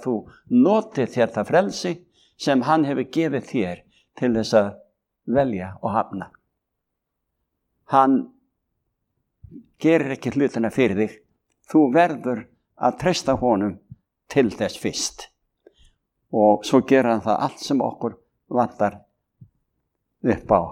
þú notið þér það frelsi sem hann hefur gefið þér til þess að velja og hafna. Hann gerir ekki hlutina fyrir þig. Þú verður að treysta honum til þess fyrst. Og svo gerir hann það allt sem okkur vantar upp á.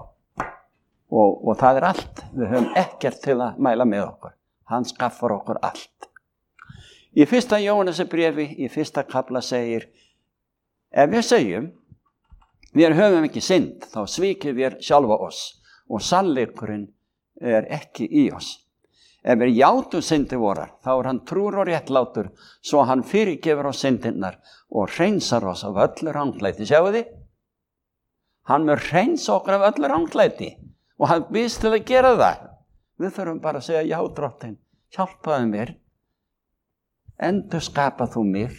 Og það er allt. Við höfum ekkert til að mæla með okkur. Hann skaffar okkur allt. Í 1. Jóhannesarbréfi, í 1. kafla segir, ef við segjum, við höfum ekki synd, þá svíkjum við sjálfa oss og sannleikurinn er ekki í oss. Ef við játum syndir vorar, þá er hann trúr og réttlátur, svo hann fyrirgefur oss syndirnar og hreinsar oss af öllu ranglæti. Sjáu þið? Hann mun hreinsa okkur af öllu ranglæti og hann býðst til að gera það. Við þurfum bara að segja, já, Drottinn, hjálpaðu mér. Endurskapa þú mig.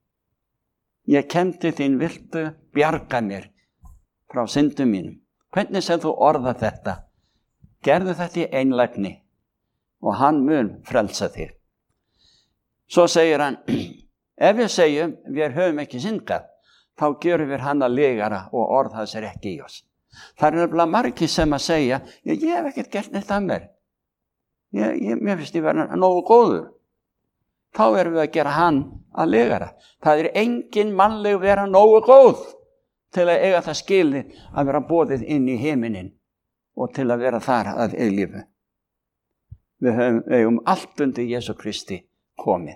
Ég kenndi þín, viltu bjarga mér frá syndum mínum. Hvernig sem þú orða þetta? Gerðu þetta í einlægni og hann mun frelsa þig. Svo segir hann, ef við segjum, við höfum ekki syndgað, þá gjörum við hann að legara og orð hans er ekki í oss. Það er nefnilega margir sem að segja, ég hef ekkert gert neitt að mér. Mér finnst ég vera nógu góður. Þá erum við að gera hann að legara. Það er engin mannleg vera nógu góð til að eiga það skilið að vera boðið inn í himinin og til að vera þar að eilífu. Við eigum allt undir Jesú Kristi komið.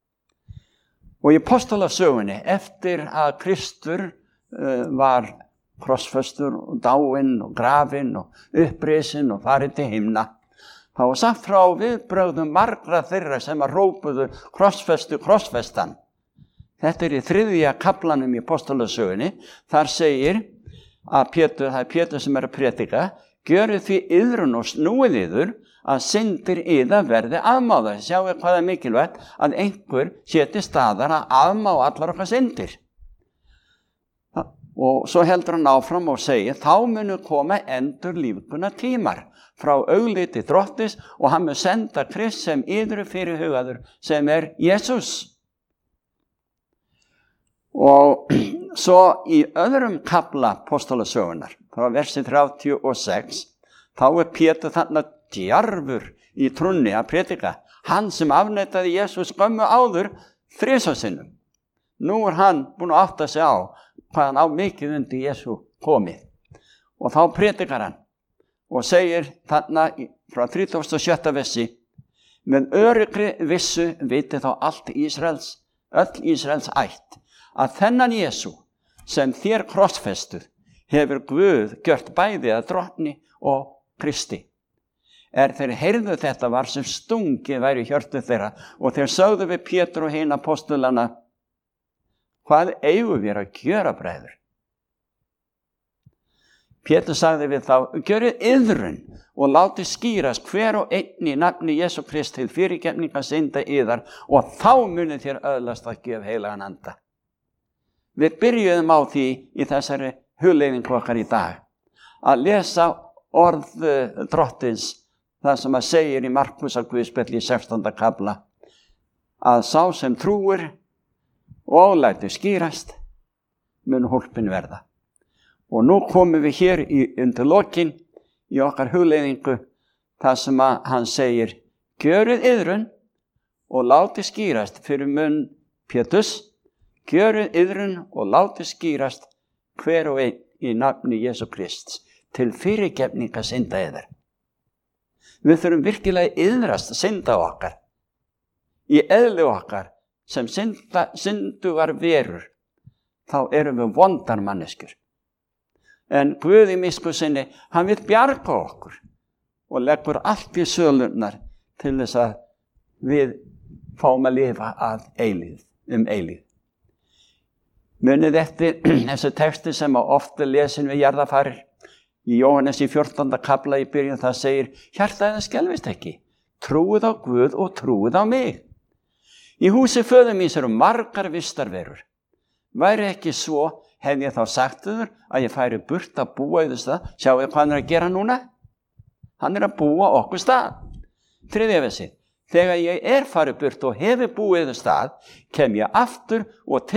Og í apostolasögunni, eftir að Kristur var krossfestur og dáinn og grafinn og upprisinn og farið til himna, þá var sagt frá viðbrögðum margra þeirra sem að rópuðu krossfestan. Þetta er í 3. kaflanum í apostolasögunni. Þar segir að það er Pétur sem er að predika, gjörið því iðrun og snúið yður að syndir yðar verði afmáðar. Sjáu hvað er mikilvægt að einhver seti staðar að afmá allar okkar syndir. Og svo heldur hann áfram og segir, þá munu koma endurlífgunar tímar frá augliti Drottins og hann mun senda Krist sem yður fyrirhugaður sem er Jesús. Og svo í öðrum kafla apostolasögunnar, frá versi 36, þá er Pétur þarna djarfur í trúnni að predika. Hann sem afneitaði Jesús skömmu áður 3 sinnum. Nú er hann búinn að átta sig á hvað hann á mikið undir Jesú komið. Og þá predikar hann og segir þarna frá 37. versi, með öryggri vissu viti þá allt Ísraels, öll Ísraels ætt, að þennan Jesú sem þér krossfestuð hefur Guð gjört bæði að drottni og Kristi. Þeir heyrðu þetta var sem stungið væri í hjörtu þeirra og þeir sögðu við Pétur og hina apostolana, hvað eigum við að gjöra, bræður? Pétur sagði við þá, gjörið iðrun og látið skýrast hver og einn í nafni Jesú Krist til fyrirgefningar synda yðar og þá munið þér öðlast að gjöf heilagan anda. Við byrjuðum á því í þessari hugleiðingu okkar í dag að lesa orð Drottins, það sem að segir í Markúsarguðspjalli í 16. kafla, að sá sem trúir og lætur skýrast mun hólpin verða. Og nú komum við hér undir lokin í okkar hugleiðingu þar sem að hann segir, gjörið iðrun og látið skýrast fyrir munn Péturs, gjörið iðrun og látið skýrast hver og einn í nafni Jesú Krists til fyrirgefningar synda yðar. Við þurfum virkilega iðrast synda okkar í eðli okkar sem syndugar verur, þá erum við vondar manneskjur. En Guð í miskunn sinni, hann vill bjarga okkur og leggur allt í sölurnar til þess að við fáum að lifa að eilíð. Munið eftir þessi texti sem oft lesin við jarðarfarir. Í Jóhannes í 14. kafla í byrjun það segir, hjartaðið skelfist ekki, trúið á Guð og trúið á mig. Í húsi föður míns eru margar vistarverur. Væri ekki svo, hef ég þá sagt þér að ég færi burt að búa í þess stað. Sjáu hvað hann er að gera núna? Hann er að búa okkur stað. 3. versi. Þegar ég farið burt og hefur búið í þess stað, kem ég aftur og